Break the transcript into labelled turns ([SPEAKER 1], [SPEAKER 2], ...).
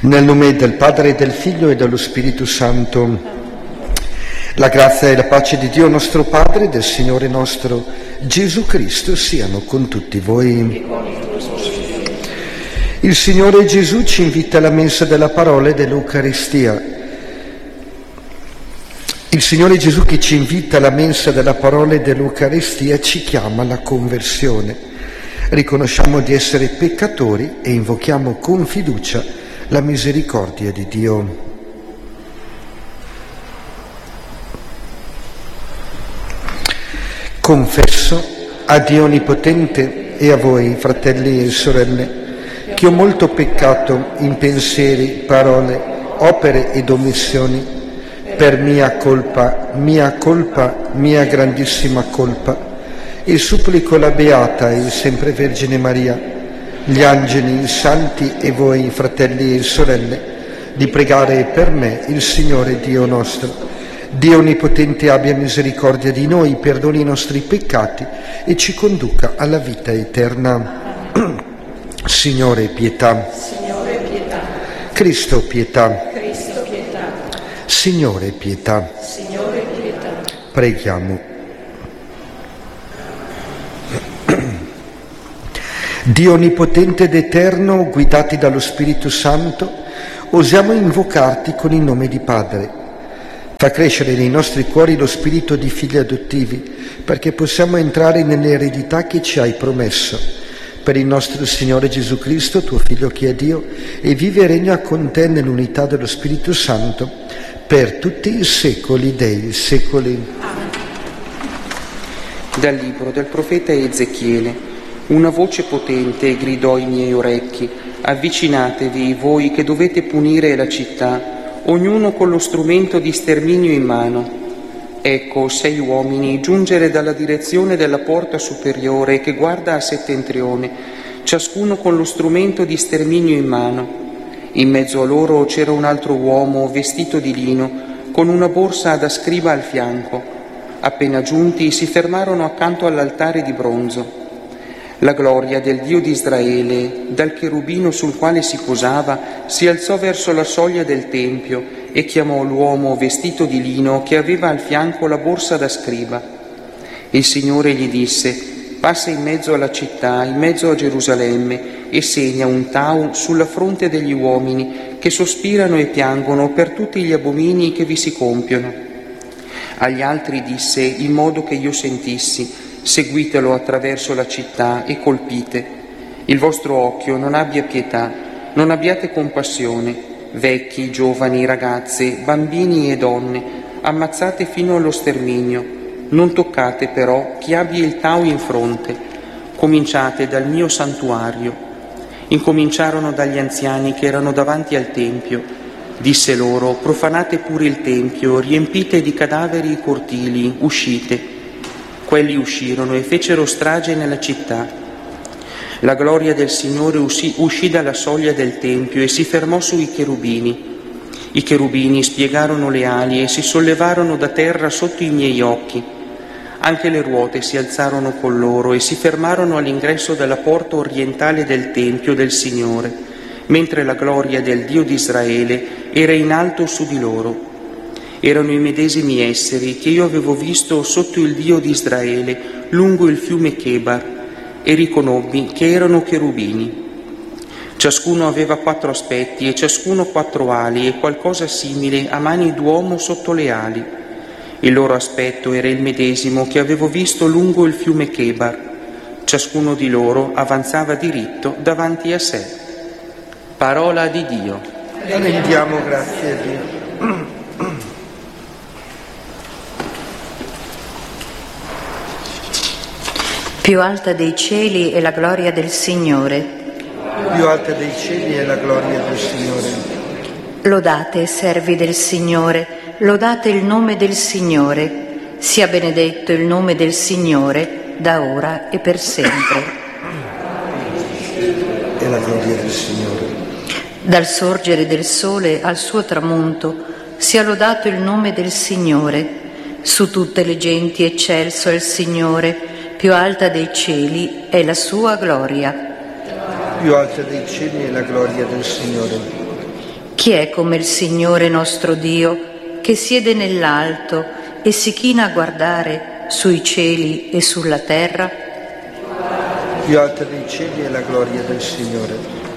[SPEAKER 1] Nel nome del Padre, del Figlio e dello Spirito Santo. La grazia e la pace di Dio nostro Padre, del Signore nostro Gesù Cristo siano con tutti voi. Il Signore Gesù ci invita alla mensa della parola e dell'Eucaristia. Il Signore Gesù che ci invita alla mensa della parola e dell'Eucaristia ci chiama alla conversione. Riconosciamo di essere peccatori e invochiamo con fiducia la misericordia di Dio. Confesso a Dio Onnipotente e a voi, fratelli e sorelle, che ho molto peccato in pensieri, parole, opere ed omissioni, per mia colpa, mia grandissima colpa, e supplico la Beata e sempre Vergine Maria, gli angeli, i santi e voi, fratelli e sorelle, di pregare per me il Signore Dio nostro. Dio Onnipotente abbia misericordia di noi, perdoni i nostri peccati e ci conduca alla vita eterna. Signore, pietà.
[SPEAKER 2] Signore, pietà.
[SPEAKER 1] Cristo, pietà.
[SPEAKER 2] Cristo, pietà.
[SPEAKER 1] Signore, pietà.
[SPEAKER 2] Signore, pietà.
[SPEAKER 1] Preghiamo. Dio Onnipotente ed Eterno, guidati dallo Spirito Santo, osiamo invocarti con il nome di Padre. Fa crescere nei nostri cuori lo spirito di figli adottivi, perché possiamo entrare nell'eredità che ci hai promesso. Per il nostro Signore Gesù Cristo, tuo Figlio che è Dio, e vive e regna con te nell'unità dello Spirito Santo, per tutti i secoli dei secoli.
[SPEAKER 3] Dal libro del profeta Ezechiele. Una voce potente gridò ai miei orecchi: avvicinatevi voi che dovete punire la città, ognuno con lo strumento di sterminio in mano. Ecco 6 uomini giungere dalla direzione della porta superiore che guarda a settentrione, ciascuno con lo strumento di sterminio in mano. In mezzo a loro c'era un altro uomo vestito di lino, con una borsa da scriba al fianco. Appena giunti si fermarono accanto all'altare di bronzo. La gloria del Dio di Israele, dal cherubino sul quale si posava, si alzò verso la soglia del Tempio e chiamò l'uomo vestito di lino che aveva al fianco la borsa da scriba. Il Signore gli disse: passa in mezzo alla città, in mezzo a Gerusalemme, e segna un tau sulla fronte degli uomini che sospirano e piangono per tutti gli abomini che vi si compiono. Agli altri disse in modo che io sentissi: seguitelo attraverso la città e colpite. Il vostro occhio non abbia pietà, non abbiate compassione. Vecchi, giovani, ragazze, bambini e donne, ammazzate fino allo sterminio. Non toccate però chi abbia il tau in fronte. Cominciate dal mio santuario. Incominciarono dagli anziani che erano davanti al Tempio. Disse loro: profanate pure il Tempio, riempite di cadaveri i cortili, uscite. Quelli uscirono e fecero strage nella città. La gloria del Signore uscì dalla soglia del Tempio e si fermò sui cherubini. I cherubini spiegarono le ali e si sollevarono da terra sotto i miei occhi. Anche le ruote si alzarono con loro e si fermarono all'ingresso della porta orientale del Tempio del Signore, mentre la gloria del Dio di Israele era in alto su di loro. Erano i medesimi esseri che io avevo visto sotto il Dio di Israele lungo il fiume Chebar, e riconobbi che erano cherubini. Ciascuno aveva 4 aspetti e ciascuno 4 ali e qualcosa simile a mani d'uomo sotto le ali. Il loro aspetto era il medesimo che avevo visto lungo il fiume Chebar. Ciascuno di loro avanzava diritto davanti a sé. Parola di Dio.
[SPEAKER 1] Rendiamo grazie a Dio.
[SPEAKER 4] Più alta dei cieli è la gloria del Signore.
[SPEAKER 1] Più alta dei cieli è la gloria del Signore.
[SPEAKER 4] Lodate, servi del Signore, lodate il nome del Signore. Sia benedetto il nome del Signore, da ora e per sempre.
[SPEAKER 1] È la gloria del Signore.
[SPEAKER 4] Dal sorgere del sole al suo tramonto, sia lodato il nome del Signore. Su tutte le genti eccelso è il Signore. Più alta dei cieli è la sua gloria.
[SPEAKER 1] Più alta dei cieli è la gloria del Signore.
[SPEAKER 4] Chi è come il Signore nostro Dio, che siede nell'alto e si china a guardare sui cieli e sulla terra?
[SPEAKER 1] Più alta dei cieli è la gloria del Signore.